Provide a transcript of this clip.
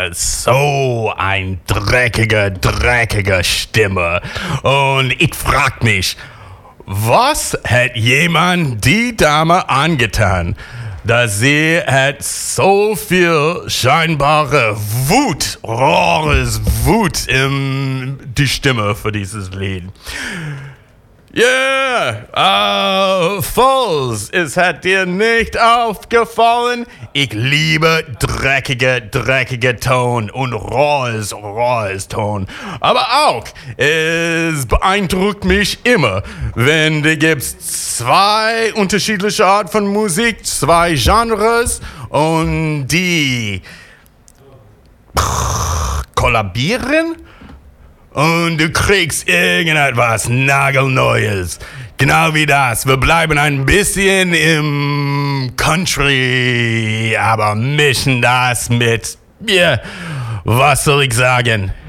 so ein dreckige Stimme. Und ich frag mich, was hat jemand die Dame angetan, dass sie hat so viel scheinbare Wut, rohes Wut in die Stimme für dieses Lied. Foles, es hat dir nicht aufgefallen? Ich liebe dreckige Ton und rohes Ton. Aber auch, es beeindruckt mich immer, wenn du gibst zwei unterschiedliche Arten von Musik, zwei Genres und die kollabieren. Und du kriegst irgendetwas Nagelneues. Genau wie das. Wir bleiben ein bisschen im Country, aber mischen das mit, was soll ich sagen?